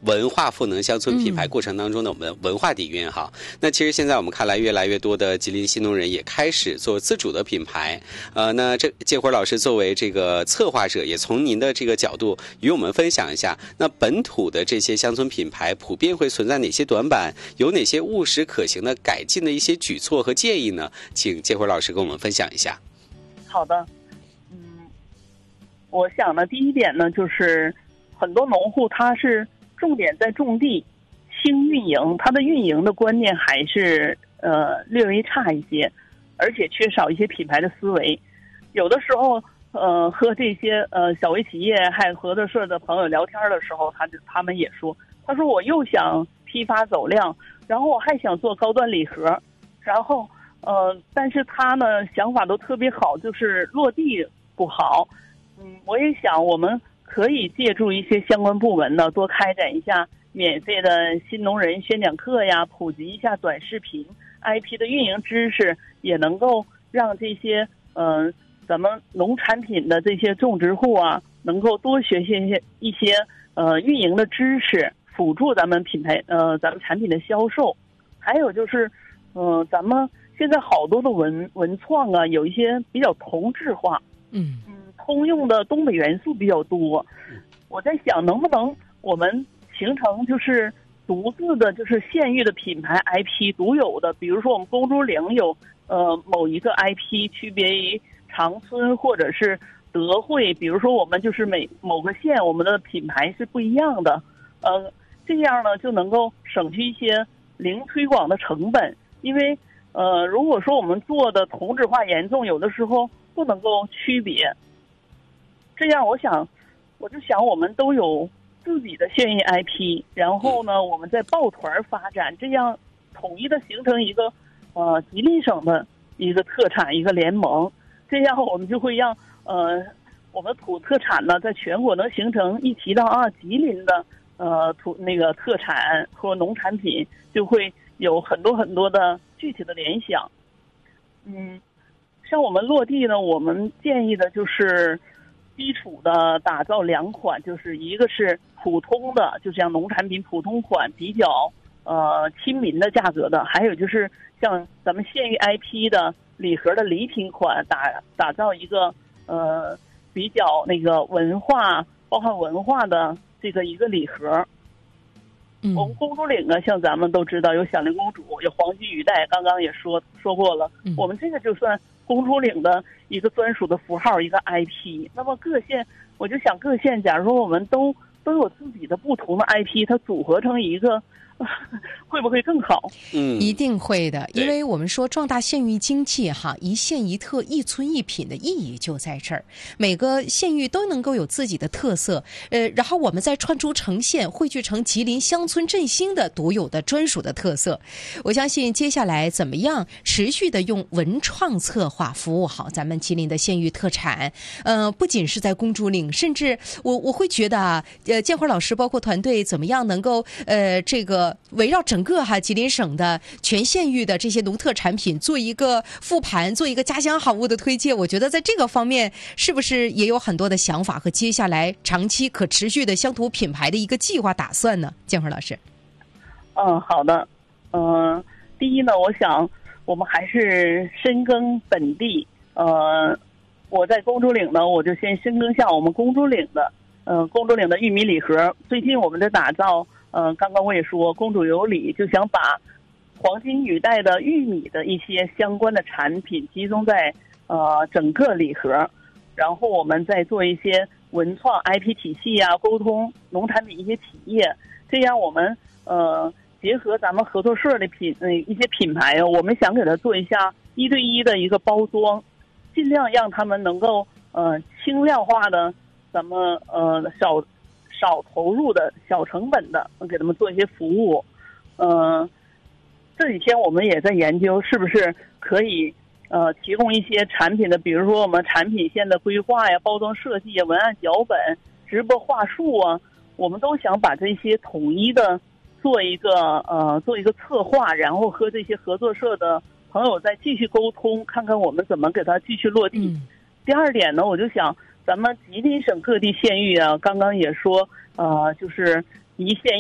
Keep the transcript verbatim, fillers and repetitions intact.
文化赋能乡村品牌过程当中的我们文化底蕴哈。嗯、那其实现在我们看来，越来越多的吉林新农人也开始做自主的品牌。呃，那这建辉老师作为这个策划者，也从您的这个角度与我们分享一下，那本土的这些乡村品牌普遍会存在哪些短板，有哪些务实可行的改进的一些举措和建议呢？请建辉老师跟我们分享一下。 好的，嗯，我想呢，第一点呢，就是很多农户他是重点在种地，轻运营，他的运营的观念还是呃略微差一些，而且缺少一些品牌的思维。有的时候，呃，和这些呃小微企业还合作社的朋友聊天的时候，他就他们也说，他说我又想批发走量，然后我还想做高端礼盒，然后呃，但是他呢想法都特别好，就是落地不好。嗯，我也想我们可以借助一些相关部门呢，多开展一下免费的新农人宣讲课呀，普及一下短视频 I P 的运营知识，也能够让这些嗯、呃、咱们农产品的这些种植户啊，能够多学习一些一些呃运营的知识，辅助咱们品牌呃咱们产品的销售。还有就是嗯、呃、咱们现在好多的文文创啊，有一些比较同质化， 嗯嗯，通用的东北元素比较多。我在想，能不能我们形成就是独自的，就是县域的品牌 I P 独有的，比如说我们公主岭有呃某一个 I P 区别于长春或者是德惠，比如说我们就是每某个县我们的品牌是不一样的，呃，这样呢就能够省去一些零推广的成本，因为呃如果说我们做的同质化严重，有的时候不能够区别。这样我想，我就想我们都有自己的县域 I P， 然后呢，我们再抱团发展，这样统一的形成一个呃吉林省的一个特产一个联盟，这样我们就会让呃我们土特产呢在全国能形成一提到啊吉林的呃土那个特产或农产品，就会有很多很多的具体的联想。嗯，像我们落地呢，我们建议的就是基础的打造两款，就是一个是普通的，就像农产品普通款比较呃亲民的价格的，还有就是像咱们县域 I P 的礼盒的礼品款，打打造一个呃比较那个文化包含文化的这个一个礼盒。 嗯， 我们公主岭呢，像咱们都知道有响铃公主，有黄金羽带，刚刚也说说过了， 嗯， 我们这个就算公主岭的一个专属的符号，一个 I P。那么各县，我就想各县，假如说我们都都有自己的不同的 I P， 它组合成一个，会不会更好？ 嗯， 一定会的，因为我们说壮大县域经济哈，一县一特，一村一品的意义就在这儿。每个县域都能够有自己的特色，呃，然后我们再串出成县，汇聚成吉林乡村振兴的独有的专属的特色。我相信接下来怎么样持续的用文创策划服务好咱们吉林的县域特产，呃，不仅是在公主岭，甚至我我会觉得啊，呃，建辉老师包括团队怎么样能够呃这个。围绕整个哈吉林省的全县域的这些农特产品做一个复盘，做一个家乡好物的推介，我觉得在这个方面是不是也有很多的想法和接下来长期可持续的乡土品牌的一个计划打算呢？建辉老师。 嗯，好的。嗯、呃，第一呢，我想我们还是深耕本地。呃，我在公主岭呢，我就先深耕下我们公主岭的，呃，公主岭的玉米礼盒。最近我们在打造。呃，刚刚我也说，公主有礼就想把黄金羽带的玉米的一些相关的产品集中在呃整个礼盒，然后我们再做一些文创 I P 体系啊，沟通农产品一些企业，这样我们呃结合咱们合作社的品呃一些品牌啊，我们想给它做一下一对一的一个包装，尽量让他们能够呃轻量化的，咱们呃少。少投入的小成本的，给他们做一些服务。嗯、呃，这几天我们也在研究，是不是可以呃提供一些产品的，比如说我们产品线的规划呀、包装设计呀、文案脚本、直播话术啊，我们都想把这些统一的做一个呃做一个策划，然后和这些合作社的朋友再继续沟通，看看我们怎么给它继续落地。嗯、第二点呢，我就想。咱们吉林省各地县域啊，刚刚也说，呃，就是一县